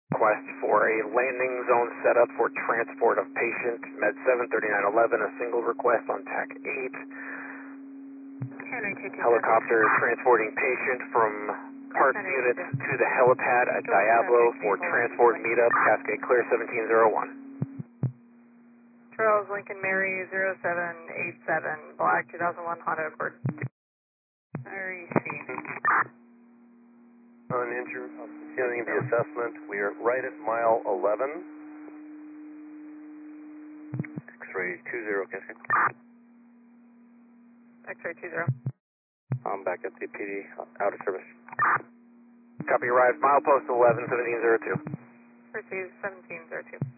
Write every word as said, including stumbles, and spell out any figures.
Request for a landing zone setup for transport of patient, Med seven thirty-nine eleven, a single request on TAC eight. Helicopter transporting patient from parts units to the helipad at Diablo for transport meetup, Cascade Clear seventeen oh one. Charles Lincoln Mary zero seven eight seven, Black two thousand one Honda Accord. R E C. Uninjured, continuing the assessment. We are right at mile eleven. X-ray two zero, Cascade. X-ray two zero. I'm back at the P D, out of service. Copy, arrived, milepost eleven, seventeen oh two. Proceed seventeen oh two.